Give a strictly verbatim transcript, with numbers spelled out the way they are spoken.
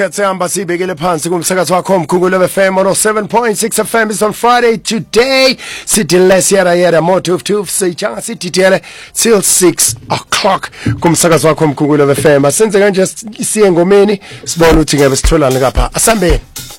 isikhathi sihamba sibekele phansi kumsakazo wakho Mkhumbulo F M on seven point six F M is on Friday today. Sithi lesiyara yara motive to sijanga sithithele till six o'clock kumsakazo wakho Mkhumbulo F M. Asenze kanje siye ngomeni sibona ukuthi ngebe sitholana lapha. Asambeni.